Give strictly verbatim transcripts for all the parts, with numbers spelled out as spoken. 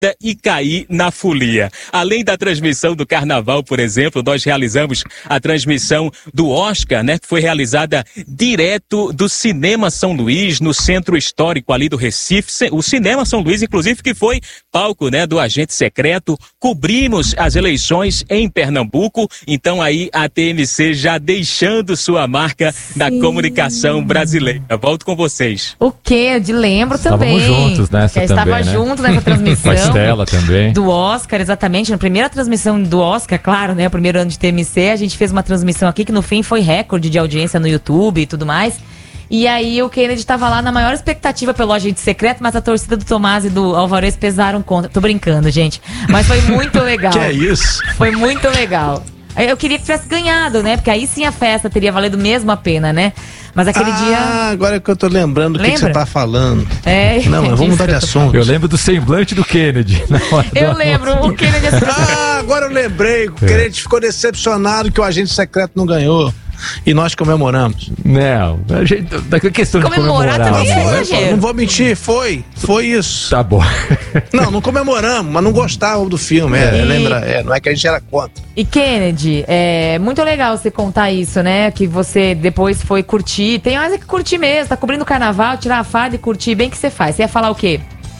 e cair na folia. Além da transmissão do Carnaval, por exemplo, nós realizamos a transmissão do Oscar, né, que foi realizada direto do Cinema São Luís, no Centro Histórico ali do Recife. O Cinema São Luís, inclusive, que foi palco, né, do Agente Secreto. Cobrimos as eleições em Pernambuco, então aí a T M C já deixando sua marca Sim. na comunicação brasileira. Volto com vocês. O Kennedy, lembro também. Estávamos juntos nessa Já também, estava né? junto nessa transmissão. Com a Estela também. Do Oscar, exatamente. Na primeira transmissão do Oscar, claro, né? O primeiro ano de T M C, a gente fez uma transmissão aqui que no fim foi recorde de audiência no YouTube e tudo mais. E aí o Kennedy estava lá na maior expectativa pelo Agente Secreto, mas a torcida do Tomás e do Alvarez pesaram contra. Tô brincando, gente. Mas foi muito legal. Que é isso? Foi muito legal. Eu queria que tivesse ganhado, né? Porque aí sim a festa teria valido mesmo a pena, né? Mas aquele ah, dia... Ah, agora é que eu tô lembrando do que, que você tá falando. É. Não, mas vamos mudar de assunto. Eu lembro do semblante do Kennedy. Na hora eu lembro, o Kennedy... Ah, agora eu lembrei. O Kennedy ficou decepcionado que o Agente Secreto não ganhou. E nós comemoramos. Não, a gente, daquela questão comemorar de comemorar. Também é foi, não vou mentir, foi. Foi isso. Tá bom. Não, não comemoramos, mas não gostavam do filme. É, e... lembra, é, não é que a gente era contra. E Kennedy, é muito legal você contar isso, né? Que você depois foi curtir. Tem mais é que curtir mesmo, tá cobrindo o carnaval, tirar a farda e curtir. Bem que você faz. Você ia falar o quê?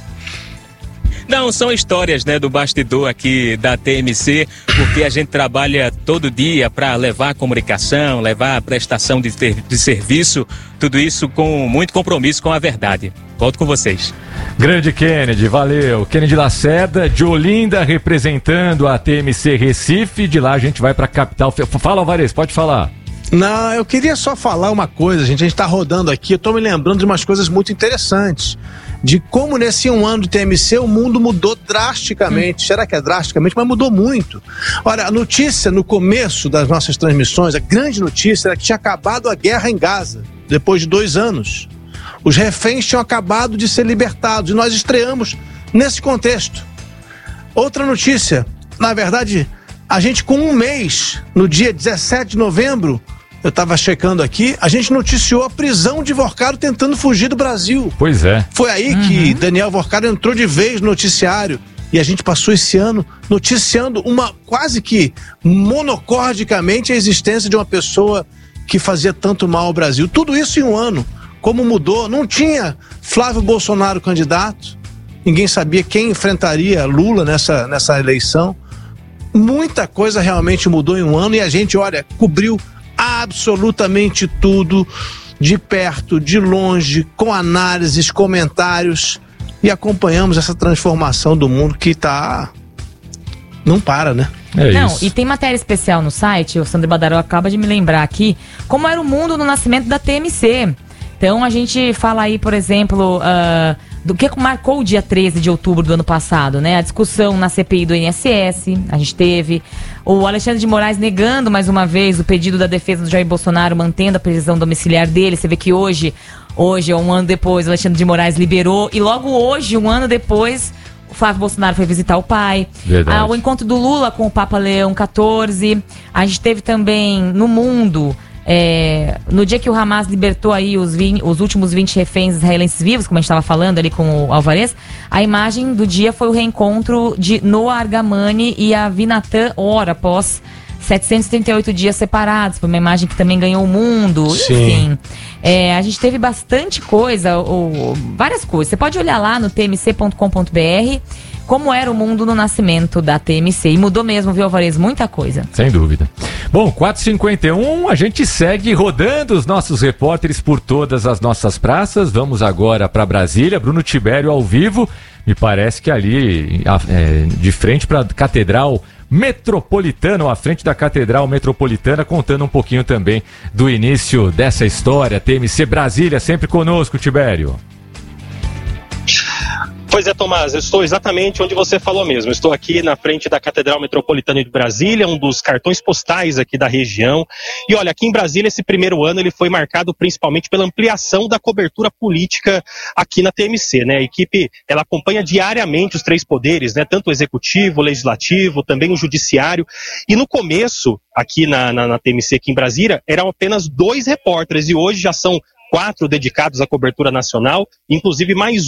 Não, são histórias, né, do bastidor aqui da T M C, porque a gente trabalha todo dia para levar a comunicação, levar a prestação de, ter, de serviço, tudo isso com muito compromisso com a verdade. Volto com vocês. Grande Kennedy, valeu. Kennedy Lacerda, de Olinda, representando a T M C Recife. De lá a gente vai para a capital. Fala, Alvarez, pode falar. Não, eu queria só falar uma coisa, gente. A gente tá rodando aqui, eu tô me lembrando de umas coisas muito interessantes. De como nesse um ano de T M C o mundo mudou drasticamente. Hum. Será que é drasticamente? Mas mudou muito. Olha, a notícia no começo das nossas transmissões, a grande notícia era que tinha acabado a guerra em Gaza, depois de dois anos. Os reféns tinham acabado de ser libertados e nós estreamos nesse contexto. Outra notícia, na verdade, a gente com um mês, no dia dezessete de novembro, eu estava checando aqui, a gente noticiou a prisão de Vorcado tentando fugir do Brasil. Pois é. Foi aí uhum. que Daniel Vorcado entrou de vez no noticiário e a gente passou esse ano noticiando uma quase que monocordicamente a existência de uma pessoa que fazia tanto mal ao Brasil. Tudo isso em um ano. Como mudou? Não tinha Flávio Bolsonaro candidato, ninguém sabia quem enfrentaria Lula nessa, nessa eleição. Muita coisa realmente mudou em um ano e a gente, olha, cobriu absolutamente tudo, de perto, de longe, com análises, comentários, e acompanhamos essa transformação do mundo que tá... não para, né? É não, isso. E tem matéria especial no site, o Sandro Badaró acaba de me lembrar aqui, como era o mundo no nascimento da T M C. Então a gente fala aí, por exemplo, uh, do que marcou o dia treze de outubro do ano passado, né? A discussão na C P I do I N S S, a gente teve o Alexandre de Moraes negando mais uma vez o pedido da defesa do Jair Bolsonaro, mantendo a prisão domiciliar dele. Você vê que hoje, hoje, um ano depois, o Alexandre de Moraes liberou, e logo hoje, um ano depois, o Flávio Bolsonaro foi visitar o pai. Ah, o encontro do Lula com o Papa Leão quatorze. A gente teve também no mundo... É, no dia que o Hamas libertou aí os, vinte, os últimos vinte reféns israelenses vivos, como a gente estava falando ali com o Alvarez, a imagem do dia foi o reencontro de Noah Argamani e a Vinatan Ora, após setecentos e trinta e oito dias separados. Foi uma imagem que também ganhou o mundo. Sim. Enfim, é, a gente teve bastante coisa, ou, várias coisas. Você pode olhar lá no t m c ponto com ponto b r como era o mundo no nascimento da T M C. E mudou mesmo, viu, Alvarez? Muita coisa. Sem dúvida. Bom, quatro e cinquenta e um, a gente segue rodando os nossos repórteres por todas as nossas praças. Vamos agora para Brasília. Bruno Tibério ao vivo. Me parece que ali, é, de frente para a Catedral Metropolitana, ou à frente da Catedral Metropolitana, contando um pouquinho também do início dessa história. T M C Brasília, sempre conosco, Tibério. Pois é, Tomás, eu estou exatamente onde você falou mesmo. Estou aqui na frente da Catedral Metropolitana de Brasília, um dos cartões postais aqui da região. E olha, aqui em Brasília, esse primeiro ano ele foi marcado principalmente pela ampliação da cobertura política aqui na T M C, né? A equipe, ela acompanha diariamente os três poderes, né? Tanto o executivo, o legislativo, também o judiciário. E no começo, aqui na, na, na T M C, aqui em Brasília, eram apenas dois repórteres e hoje já são quatro dedicados à cobertura nacional, inclusive mais um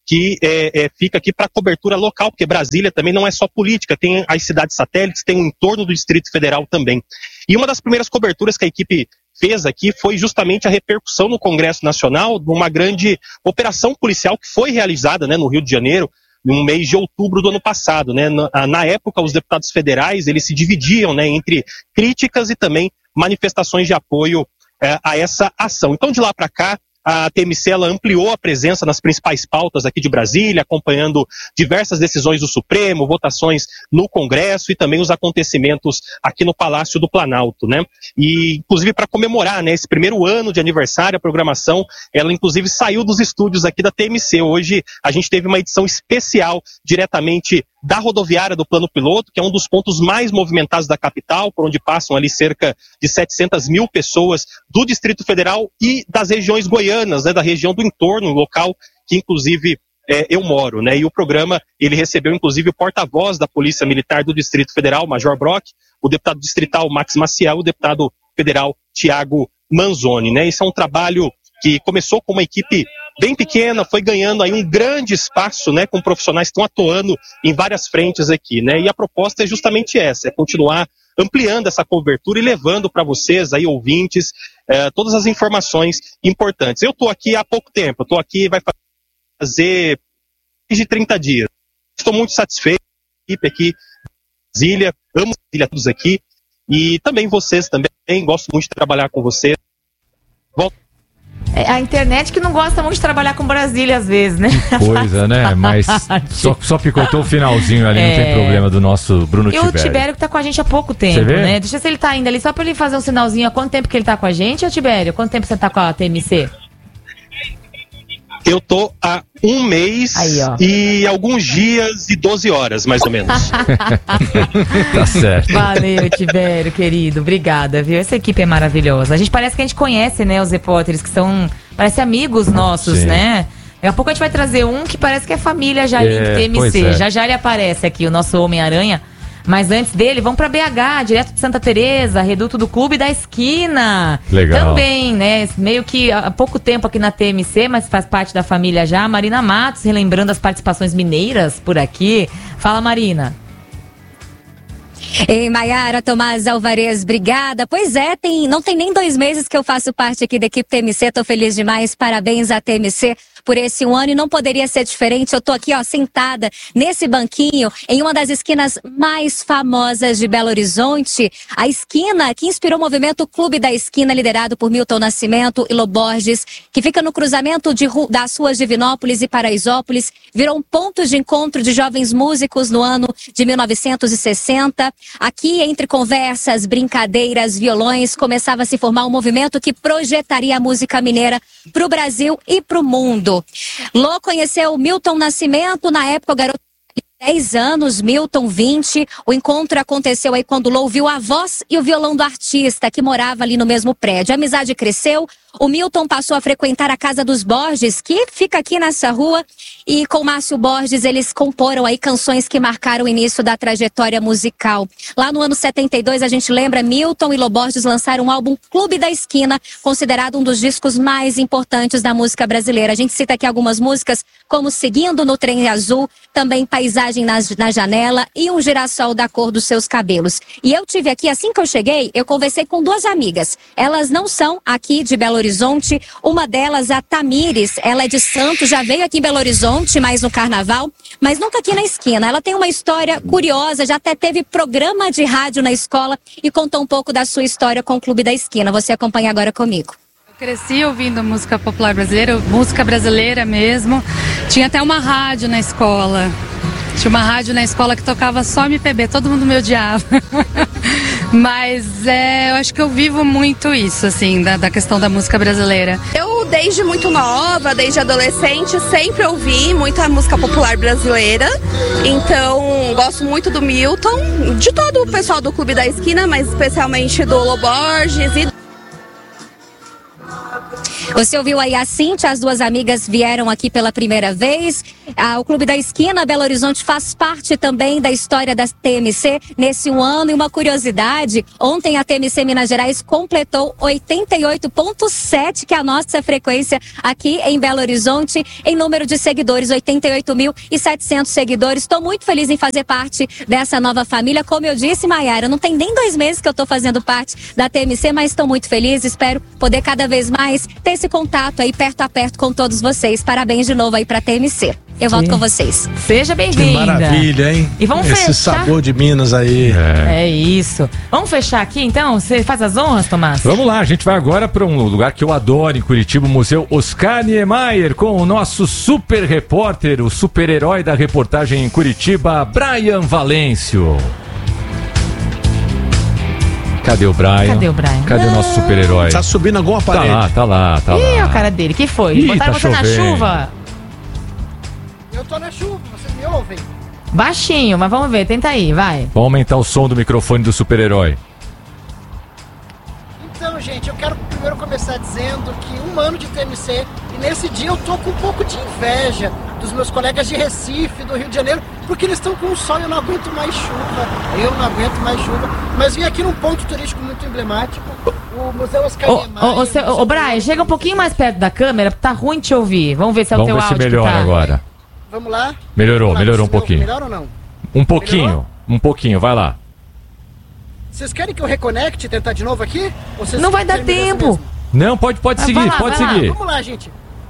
que é, é, fica aqui para cobertura local, porque Brasília também não é só política, tem as cidades satélites, tem o entorno do Distrito Federal também. E uma das primeiras coberturas que a equipe fez aqui foi justamente a repercussão no Congresso Nacional de uma grande operação policial que foi realizada, né, no Rio de Janeiro, no mês de outubro do ano passado, né? Na, na época, os deputados federais, eles se dividiam, né, entre críticas e também manifestações de apoio é, a essa ação. Então, de lá para cá, a T M C ela ampliou a presença nas principais pautas aqui de Brasília, acompanhando diversas decisões do Supremo, votações no Congresso e também os acontecimentos aqui no Palácio do Planalto, né? E, inclusive, para comemorar, né, esse primeiro ano de aniversário, a programação, ela, inclusive, saiu dos estúdios aqui da T M C. Hoje, a gente teve uma edição especial diretamente da rodoviária do Plano Piloto, que é um dos pontos mais movimentados da capital, por onde passam ali cerca de setecentas mil pessoas do Distrito Federal e das regiões goianas, né, da região do entorno, local que inclusive é, eu moro, né? E o programa, ele recebeu inclusive o porta-voz da Polícia Militar do Distrito Federal, Major Brock, o deputado distrital Max Maciel, o deputado federal Tiago Manzoni, né? Esse é um trabalho que começou com uma equipe bem pequena, foi ganhando aí um grande espaço, né, com profissionais que estão atuando em várias frentes aqui, né, e a proposta é justamente essa, é continuar ampliando essa cobertura e levando para vocês aí, ouvintes, eh, todas as informações importantes. Eu estou aqui há pouco tempo, estou aqui, vai fazer mais de trinta dias, estou muito satisfeito com a equipe aqui, Brasília, amo Brasília todos aqui, e também vocês também, gosto muito de trabalhar com vocês. Volto. É a internet que não gosta muito de trabalhar com Brasília às vezes, né? Coisa, né? Mas só, só picotou o finalzinho ali, é... não tem problema, do nosso Bruno e Tibério. E o Tibério que tá com a gente há pouco tempo, né? Deixa eu ver se ele tá ainda ali, só pra ele fazer um sinalzinho. Há quanto tempo que ele tá com a gente, ô Tibério? Quanto tempo você tá com a T M C? Eu tô há um mês aí, e alguns dias e doze horas, mais ou menos. Tá certo. Valeu, Tibério, querido. Obrigada, viu? Essa equipe é maravilhosa. A gente parece que a gente conhece, né, os repórteres que são, parece amigos nossos, sim, né? Daqui a pouco a gente vai trazer um que parece que é família já ali é, do T M C. É. Já já ele aparece aqui, o nosso Homem-Aranha. Mas antes dele, vamos pra B H, direto de Santa Teresa, reduto do Clube da Esquina. Legal. Também, né? Meio que há pouco tempo aqui na T M C, mas faz parte da família já. Marina Matos, relembrando as participações mineiras por aqui. Fala, Marina. Ei, Maiara Tomás Alvarez, obrigada. Pois é, tem, não tem nem dois meses que eu faço parte aqui da equipe T M C, tô feliz demais, parabéns à T M C por esse um ano e não poderia ser diferente. Eu tô aqui, ó, sentada nesse banquinho em uma das esquinas mais famosas de Belo Horizonte, a esquina que inspirou o movimento Clube da Esquina, liderado por Milton Nascimento e Lô Borges, que fica no cruzamento de, das ruas Divinópolis e Paraisópolis, virou um ponto de encontro de jovens músicos no ano de mil novecentos e sessenta. Aqui, entre conversas, brincadeiras, violões, começava a se formar um movimento que projetaria a música mineira para o Brasil e para o mundo. Lô conheceu Milton Nascimento, na época o garoto tinha dez anos, Milton vinte. O encontro aconteceu aí quando Lô ouviu a voz e o violão do artista, que morava ali no mesmo prédio. A amizade cresceu, o Milton passou a frequentar a casa dos Borges, que fica aqui nessa rua, e com Márcio Borges eles comporam aí canções que marcaram o início da trajetória musical. Lá no ano setenta e dois, a gente lembra, Milton e Lô Borges lançaram o álbum Clube da Esquina, considerado um dos discos mais importantes da música brasileira. A gente cita aqui algumas músicas, como Seguindo no Trem Azul, também Paisagem na, na Janela e Um Girassol da Cor dos Seus Cabelos. E eu tive aqui, assim que eu cheguei, eu conversei com duas amigas. Elas não são aqui de Belo Horizonte, uma delas, a Tamires, ela é de Santos, já veio aqui em Belo Horizonte, mais no Carnaval, mas nunca aqui na esquina. Ela tem uma história curiosa, já até teve programa de rádio na escola e contou um pouco da sua história com o Clube da Esquina. Você acompanha agora comigo. Eu cresci ouvindo música popular brasileira, música brasileira mesmo. Tinha até uma rádio na escola. Tinha uma rádio na escola que tocava só M P B, todo mundo me odiava. Mas é, eu acho que eu vivo muito isso, assim, da, da questão da música brasileira. Eu, desde muito nova, desde adolescente, sempre ouvi muita música popular brasileira. Então, gosto muito do Milton, de todo o pessoal do Clube da Esquina, mas especialmente do Lô Borges e Você ouviu aí a Cíntia, as duas amigas vieram aqui pela primeira vez. Ah, o Clube da Esquina, Belo Horizonte, faz parte também da história da T M C nesse um ano. E uma curiosidade, ontem a T M C Minas Gerais completou oitenta e oito vírgula sete, que é a nossa frequência aqui em Belo Horizonte, em número de seguidores, oitenta e oito mil e setecentos seguidores. Estou muito feliz em fazer parte dessa nova família. Como eu disse, Maiara, não tem nem dois meses que eu estou fazendo parte da T M C, mas estou muito feliz. Espero poder cada vez mais ter esse contato aí perto a perto com todos vocês. Parabéns de novo aí pra T M C. Eu volto Sim. com vocês. Seja bem-vinda. Que maravilha, hein? E vamos Esse fechar. sabor de Minas aí. É. é isso. Vamos fechar aqui então? Você faz as honras, Tomás? Vamos lá, a gente vai agora para um lugar que eu adoro em Curitiba, o Museu Oscar Niemeyer, com o nosso super repórter, o super-herói da reportagem em Curitiba, Brian Valêncio. Cadê o Brian? Cadê o Brian? Cadê o nosso super-herói? Tá subindo alguma Tá parede. lá, tá lá, tá Ih, lá. a cara dele, que foi? Ih, Botaram tá você na chovendo. chuva? Eu tô na chuva, vocês me ouvem? Baixinho, mas vamos ver, tenta aí, vai. Vamos aumentar o som do microfone do super-herói. Então, gente, eu quero primeiro começar dizendo que um ano de T M C, e nesse dia eu tô com um pouco de inveja dos meus colegas de Recife, do Rio de Janeiro, porque eles estão com o sol e eu não aguento mais chuva. Eu não aguento mais chuva. Mas vim aqui num ponto turístico muito emblemático, o Museu Oscar Ô, Niemeyer. ô, ô, seu- ô, Brian, chega um pouquinho mais perto da câmera, porque tá ruim de te ouvir. Vamos ver se é o Vamos teu ver se áudio melhora que tá. agora. Vamos lá? Melhorou, Vamos lá, melhorou um vocês me ouvem pouquinho. melhor ou não? Um pouquinho, Melhorou? um pouquinho, vai lá. Vocês querem que eu reconecte e tentar de novo aqui? Ou vocês Não vai dar querem me dessa tempo. mesmo? Não, pode, pode Ah, seguir, vai lá, pode vai lá. seguir. Vamos lá, gente.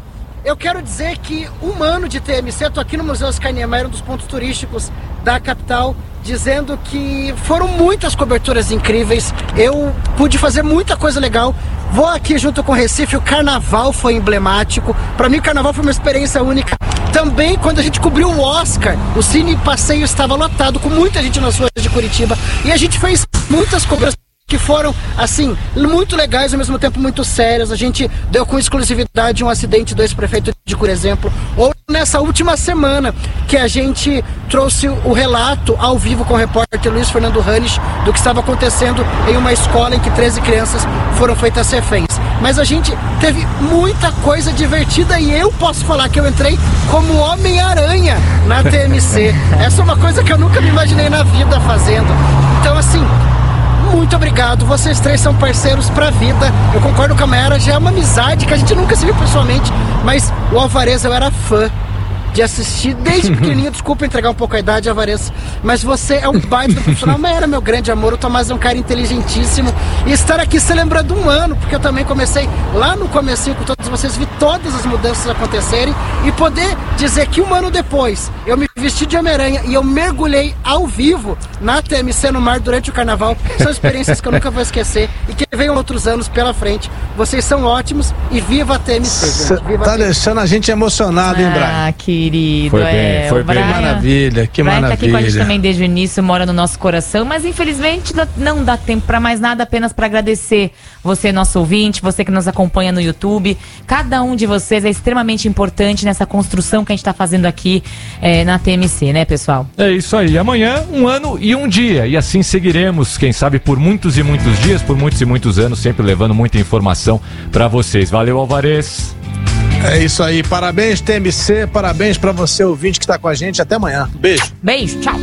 Eu quero dizer que um ano de T M C, eu tô aqui no Museu Oscar Niemeyer, um dos pontos turísticos da capital, dizendo que foram muitas coberturas incríveis, eu pude fazer muita coisa legal. Vou aqui junto com o Recife, o Carnaval foi emblemático. Pra mim o Carnaval foi uma experiência única. Também quando a gente cobriu o Oscar, o Cine Passeio estava lotado, com muita gente nas ruas de Curitiba, e a gente fez muitas coberturas que foram, assim, muito legais, ao mesmo tempo muito sérias. A gente deu com exclusividade um acidente do ex-prefeito de Cura, exemplo. Ou nessa última semana, que a gente trouxe o relato ao vivo com o repórter Luiz Fernando Ranich do que estava acontecendo em uma escola em que treze crianças foram feitas reféns. Mas a gente teve muita coisa divertida e eu posso falar que eu entrei como Homem-Aranha na T M C. Essa é uma coisa que eu nunca me imaginei na vida fazendo. Então, assim, muito obrigado, vocês três são parceiros pra vida. Eu concordo com a Mayara, já é uma amizade que a gente nunca se viu pessoalmente, mas o Alvarez eu era fã de assistir desde pequenininho. Desculpa entregar um pouco a idade, Alvarez, mas você é um baita do profissional. Mas era meu grande amor. O Tomás é um cara inteligentíssimo, e estar aqui celebrando um ano, porque eu também comecei lá no comecinho com todos vocês, vi todas as mudanças acontecerem, e poder dizer que um ano depois eu me vesti de Homem-Aranha e eu mergulhei ao vivo na T M C no mar durante o Carnaval, são experiências que eu nunca vou esquecer e que venham outros anos pela frente. Vocês são ótimos e viva a T M C, Cê gente. Viva tá a T M C. deixando a gente emocionado, hein, Brian? Ah, querido. Foi bem, é, foi o bem. Brian, Que maravilha, que Brian tá aqui com a gente maravilha. também desde o início, mora no nosso coração, mas infelizmente dá- não dá tempo pra mais nada, apenas pra agradecer você, nosso ouvinte, você que nos acompanha no YouTube. Cada um de vocês é extremamente importante nessa construção que a gente tá fazendo aqui é, na T M C, né, pessoal? É isso aí. Amanhã, um ano e um dia. E assim seguiremos, quem sabe, por muitos e muitos dias, por muitos e muitos anos, sempre levando muita informação pra vocês. Valeu, Alvarez. É isso aí, parabéns T M C, parabéns pra você ouvinte que tá com a gente, até amanhã. Beijo. Beijo, tchau.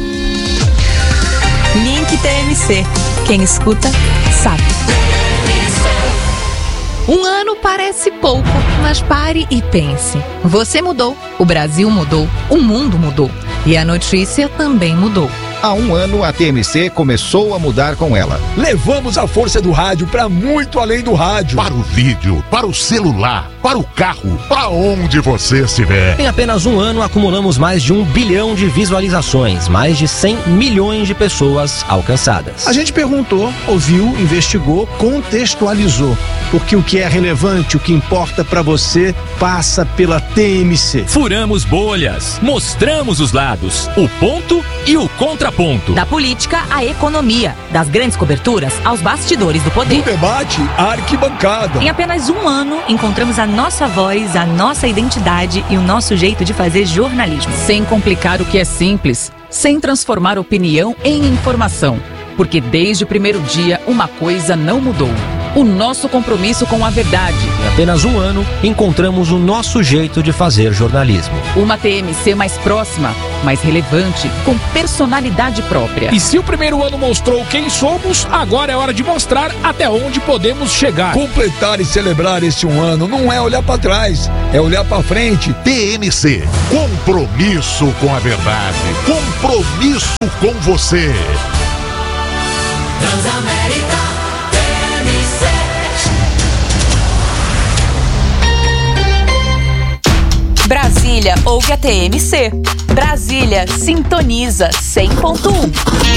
Link T M C. Quem escuta, sabe. Um ano parece pouco, mas pare e pense. Você mudou, o Brasil mudou, o mundo mudou. E a notícia também mudou. Há um ano, a T M C começou a mudar com ela. Levamos a força do rádio para muito além do rádio. Para o vídeo, para o celular, para o carro, para onde você estiver. Em apenas um ano, acumulamos mais de um bilhão de visualizações, mais de cem milhões de pessoas alcançadas. A gente perguntou, ouviu, investigou, contextualizou, porque o que é relevante, o que importa pra você, passa pela T M C. Furamos bolhas, mostramos os lados, o ponto e o contraponto. Da política à economia, das grandes coberturas aos bastidores do poder. Do debate à arquibancada. Em apenas um ano, encontramos a nossa voz, a nossa identidade e o nosso jeito de fazer jornalismo. Sem complicar o que é simples, sem transformar opinião em informação. Porque desde o primeiro dia, uma coisa não mudou. o nosso compromisso com a verdade. Em apenas um ano, encontramos o nosso jeito de fazer jornalismo. Uma T M C mais próxima, mais relevante, com personalidade própria. E se o primeiro ano mostrou quem somos, agora é hora de mostrar até onde podemos chegar. Completar e celebrar esse um ano não é olhar para trás, é olhar para frente. T M C, compromisso com a verdade, compromisso com você. Transamérica T M C. Brasília ouve a T M C. Brasília sintoniza cem ponto um.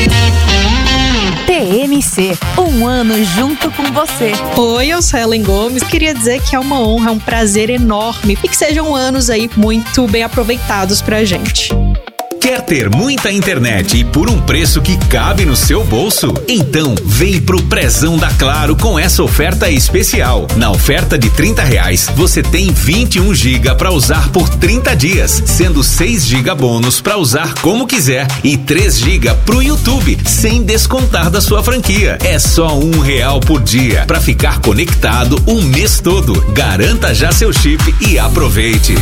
T M C, um ano junto com você. Oi, eu sou a Ellen Gomes. Queria dizer que é uma honra, é um prazer enorme e que sejam anos aí muito bem aproveitados pra gente. Quer ter muita internet e por um preço que cabe no seu bolso? Então vem pro Prezão da Claro com essa oferta especial. Na oferta de trinta reais, você tem vinte e um gigas para usar por trinta dias, sendo seis gigas bônus para usar como quiser e três gigas pro YouTube, sem descontar da sua franquia. É só um real por dia para ficar conectado o mês todo. Garanta já seu chip e aproveite.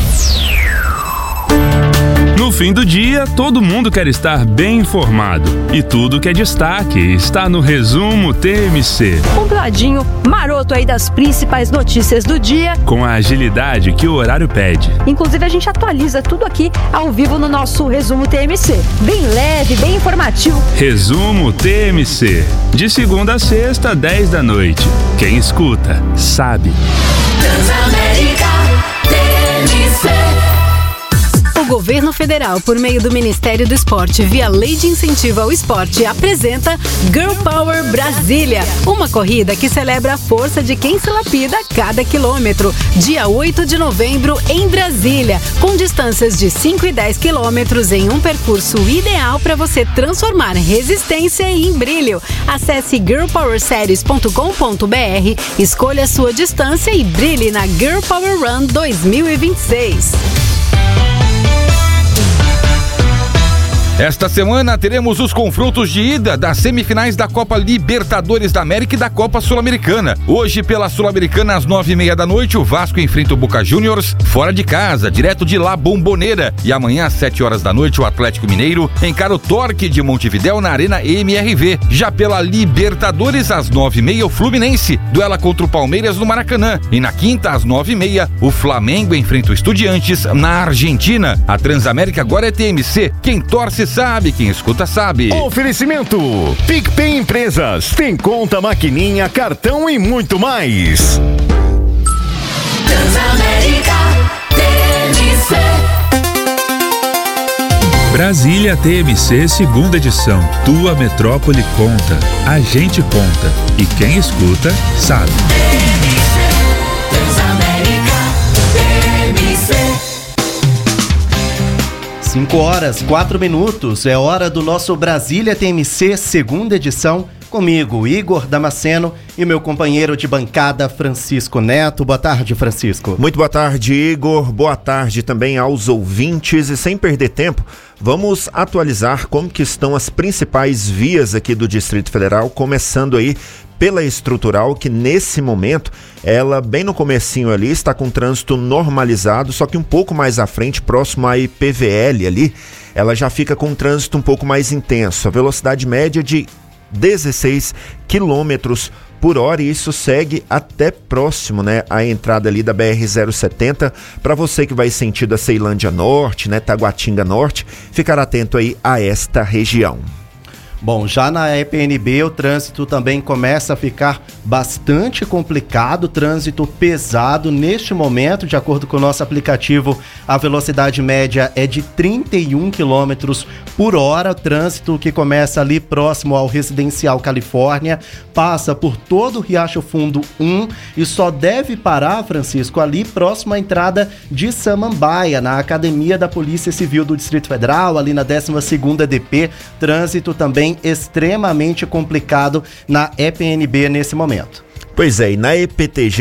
No fim do dia, todo mundo quer estar bem informado. E tudo que é destaque está no Resumo T M C. Compladinho, maroto aí das principais notícias do dia. Com a agilidade que o horário pede. Inclusive, a gente atualiza tudo aqui ao vivo no nosso Resumo T M C. Bem leve, bem informativo. Resumo T M C. De segunda a sexta, dez da noite. Quem escuta, sabe. Transamérica T M C. O governo federal, por meio do Ministério do Esporte, via Lei de Incentivo ao Esporte, apresenta Girl Power Brasília, uma corrida que celebra a força de quem se lapida a cada quilômetro. Dia oito de novembro, em Brasília, com distâncias de cinco e dez quilômetros em um percurso ideal para você transformar resistência em brilho. Acesse girl power series ponto com ponto b r, escolha a sua distância e brilhe na Girl Power Run dois mil e vinte e seis. Esta semana teremos os confrontos de ida das semifinais da Copa Libertadores da América e da Copa Sul-Americana. Hoje, pela Sul-Americana, às nove e meia da noite, o Vasco enfrenta o Boca Juniors fora de casa, direto de La Bombonera. E amanhã, às sete horas da noite, o Atlético Mineiro encara o Torque de Montevidéu na Arena M R V. Já pela Libertadores, às nove e meia, o Fluminense duela contra o Palmeiras no Maracanã. E na quinta, às nove e meia, o Flamengo enfrenta o Estudiantes na Argentina. A Transamérica agora é T M C. Quem torce sabe, quem escuta sabe. Oferecimento PicPay Empresas, tem conta, maquininha, cartão e muito mais. Transamérica T M C. Brasília T M C, segunda edição. Tua metrópole conta, a gente conta e quem escuta sabe. cinco horas, quatro minutos, é hora do nosso Brasília T M C, segunda edição, comigo, Igor Damasceno, e meu companheiro de bancada, Francisco Neto. Boa tarde, Francisco. Muito boa tarde, Igor. Boa tarde também aos ouvintes. E sem perder tempo, vamos atualizar como que estão as principais vias aqui do Distrito Federal, começando aí pela Estrutural, que nesse momento, ela bem no comecinho ali, está com trânsito normalizado, só que um pouco mais à frente, próximo à I P V L ali, ela já fica com um trânsito um pouco mais intenso. A velocidade média de dezesseis quilômetros por hora, e isso segue até próximo, né, à entrada ali da B R zero setenta. Para você que vai sentido a Ceilândia Norte, né, Taguatinga Norte, ficar atento aí a esta região. Bom, já na E P N B o trânsito também começa a ficar bastante complicado, trânsito pesado neste momento. De acordo com o nosso aplicativo, a velocidade média é de trinta e um quilômetros por hora, trânsito que começa ali próximo ao Residencial Califórnia, passa por todo o Riacho Fundo um e só deve parar, Francisco, ali próximo à entrada de Samambaia, na Academia da Polícia Civil do Distrito Federal, ali na décima segunda D P, trânsito também extremamente complicado na E P N B nesse momento. Pois é, e na E P T G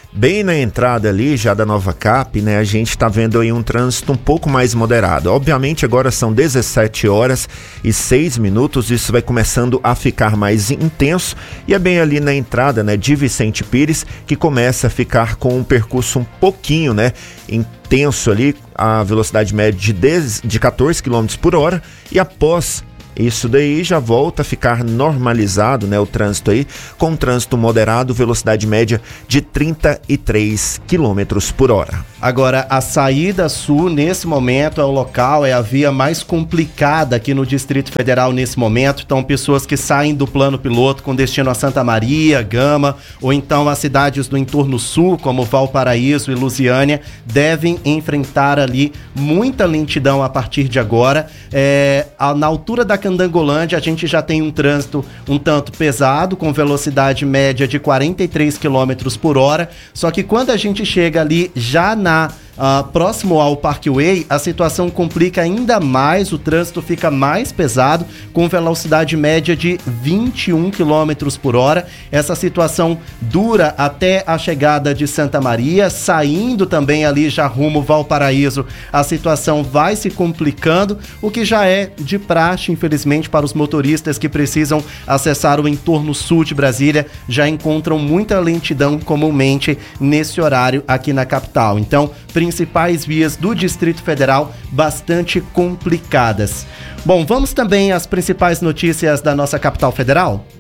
Bem na entrada ali, já da Nova Cap, né, a gente está vendo aí um trânsito um pouco mais moderado. Obviamente agora são dezessete horas e seis minutos, isso vai começando a ficar mais intenso e é bem ali na entrada, né, de Vicente Pires que começa a ficar com um percurso um pouquinho, né, intenso ali, a velocidade média de, dez, de quatorze quilômetros por hora e após isso daí já volta a ficar normalizado, né, o trânsito aí, com trânsito moderado, velocidade média de trinta e três quilômetros por hora. Agora, a saída sul, nesse momento, é o local, é a via mais complicada aqui no Distrito Federal nesse momento. Então, pessoas que saem do plano piloto com destino a Santa Maria, Gama, ou então as cidades do entorno sul, como Valparaíso e Lusiânia, devem enfrentar ali muita lentidão a partir de agora. É, na altura da Candangolândia, a gente já tem um trânsito um tanto pesado, com velocidade média de quarenta e três quilômetros por hora. Só que quando a gente chega ali já na Uh, próximo ao Parkway, a situação complica ainda mais, o trânsito fica mais pesado, com velocidade média de vinte e um quilômetros por hora. Essa situação dura até a chegada de Santa Maria, saindo também ali já rumo Valparaíso, a situação vai se complicando, o que já é de praxe, infelizmente, para os motoristas que precisam acessar o entorno sul de Brasília, já encontram muita lentidão comumente nesse horário aqui na capital. Então, principais vias do Distrito Federal bastante complicadas. Bom, vamos também às principais notícias da nossa capital federal?